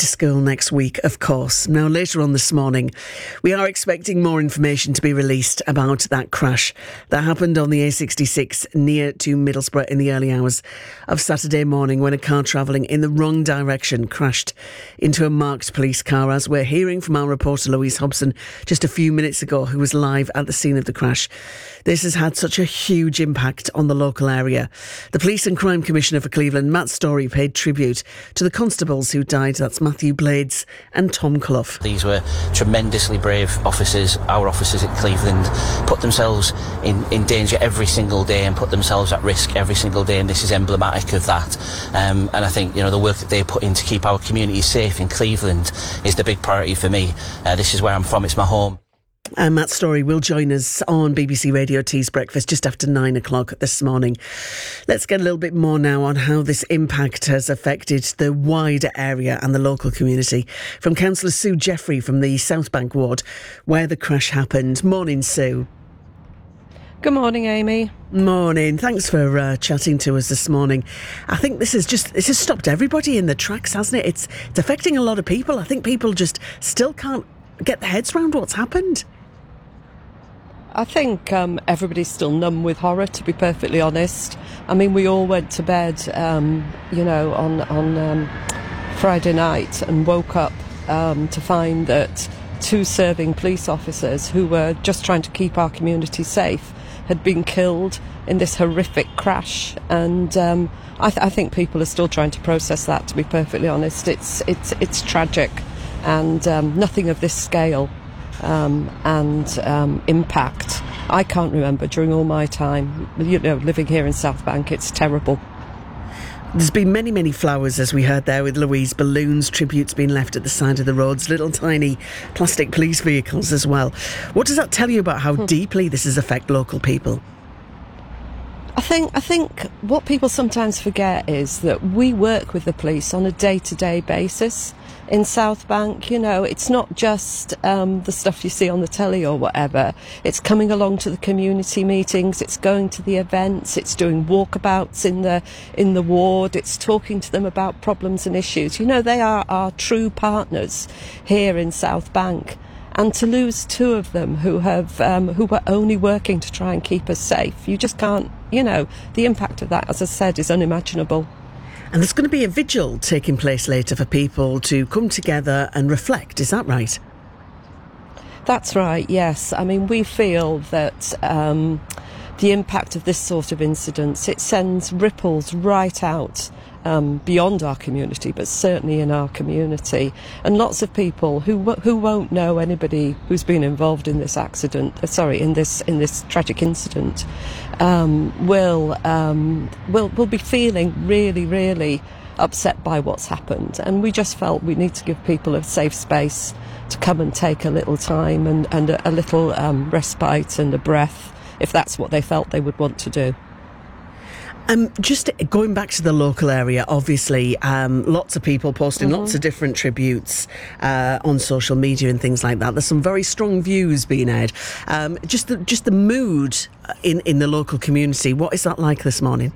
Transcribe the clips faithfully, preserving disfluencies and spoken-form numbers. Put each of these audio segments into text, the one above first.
to school next week, of course. Now, later on this morning, we are expecting more information to be released about that crash that happened on the A sixty-six near to Middlesbrough in the early hours of Saturday morning when a car travelling in the wrong direction crashed into a marked police car, as we're hearing from our reporter Louise Hobson just a few minutes ago, who was live at the scene of the crash. This has had such a huge impact on the local area. The Police and Crime Commissioner for Cleveland, Matt Story, paid tribute to the constables who died. That's Matthew Blades and Tom Clough. These were tremendously brave officers. Our officers at Cleveland put themselves in, in danger every single day and put themselves at risk every single day, and this is emblematic of that. Um, and I think, you know, the work that they put in to keep our communities safe in Cleveland is the big priority for me. Uh, this is where I'm from, it's my home. And Matt Story will join us on B B C Radio T's Breakfast just after nine o'clock this morning. Let's get a little bit more now on how this impact has affected the wider area and the local community. From Councillor Sue Jeffrey from the South Bank ward, where the crash happened. Morning, Sue. Good morning, Amy. Morning. Thanks for uh, chatting to us this morning. I think this is just, this has stopped everybody in the tracks, hasn't it? It's, it's affecting a lot of people. I think people just still can't get their heads around what's happened. I think um, everybody's still numb with horror, to be perfectly honest. I mean, we all went to bed, um, you know, on, on um, Friday night and woke up um, to find that two serving police officers who were just trying to keep our community safe had been killed in this horrific crash. And um, I, th- I think people are still trying to process that, to be perfectly honest. It's, it's, it's tragic, and um, nothing of this scale Um, and um, impact I can't remember during all my time, you know, living here in South Bank. It's terrible. There's been many, many flowers, as we heard there with Louise, balloons, tributes being left at the side of the roads, little tiny plastic police vehicles as well. What does that tell you about how hmm. deeply this has affected local people? I think I think what people sometimes forget is that we work with the police on a day-to-day basis in South Bank. You know, it's not just um, the stuff you see on the telly or whatever. It's coming along to the community meetings, it's going to the events, it's doing walkabouts in the in the ward, it's talking to them about problems and issues. You know, they are our true partners here in South Bank. And to lose two of them who have um, who were only working to try and keep us safe, you just can't, you know, the impact of that, as I said, is unimaginable. And there's going to be a vigil taking place later for people to come together and reflect, is that right? That's right, yes. I mean, we feel that um, the impact of this sort of incidents, it sends ripples right out Um, beyond our community, but certainly in our community, and lots of people who w- who won't know anybody who's been involved in this accident, uh, sorry, in this in this tragic incident, um, will um, will will be feeling really, really upset by what's happened. And we just felt we need to give people a safe space to come and take a little time and and a, a little um, respite and a breath, if that's what they felt they would want to do. Um, just going back to the local area, obviously, um, lots of people posting mm-hmm. lots of different tributes uh, on social media and things like that. There's some very strong views being aired. Um, just the, just the mood in, in the local community, what is that like this morning?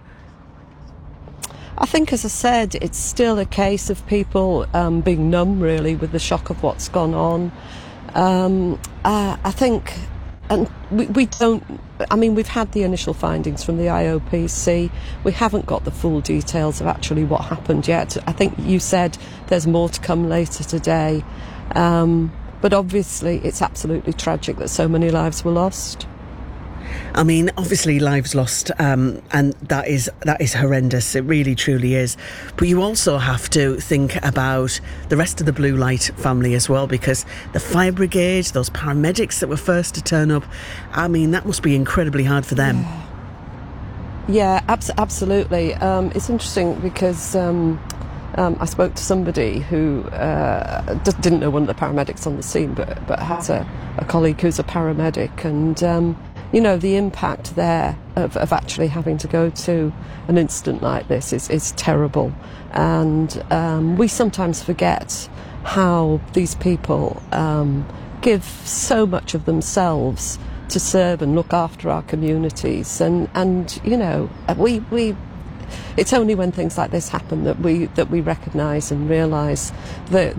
I think, as I said, it's still a case of people um, being numb, really, with the shock of what's gone on. Um, uh, I think... And we, we don't, I mean, we've had the initial findings from the I O P C. We haven't got the full details of actually what happened yet. I think you said there's more to come later today. Um, but obviously, it's absolutely tragic that so many lives were lost. I mean, obviously lives lost, um, and that is that is horrendous. It really, truly is. But you also have to think about the rest of the Blue Light family as well, because the fire brigade, those paramedics that were first to turn up, I mean, that must be incredibly hard for them. Yeah, abs- absolutely. Um, it's interesting because um, um, I spoke to somebody who uh, d- didn't know one of the paramedics on the scene, but, but has a, a colleague who's a paramedic, and... Um, You know, the impact there of, of actually having to go to an incident like this is, is terrible. And um, we sometimes forget how these people um, give so much of themselves to serve and look after our communities. And, and you know, we, we it's only when things like this happen that we that we recognise and realise that